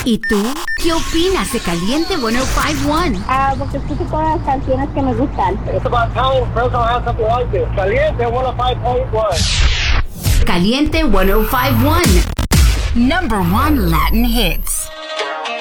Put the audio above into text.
¿Y tú? ¿Qué opinas de Caliente 105.1? Porque escucho todas las canciones que me gustan. It's about time Fresno has something like this. Caliente 105.1. Caliente 105.1. Number one Latin hits.